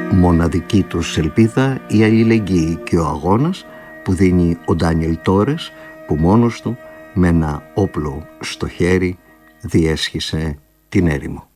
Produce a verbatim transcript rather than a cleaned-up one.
μοναδική τους ελπίδα η αλληλεγγύη και ο αγώνας που δίνει ο Ντάνιελ Τόρες, που μόνος του με ένα όπλο στο χέρι διέσχισε την έρημο.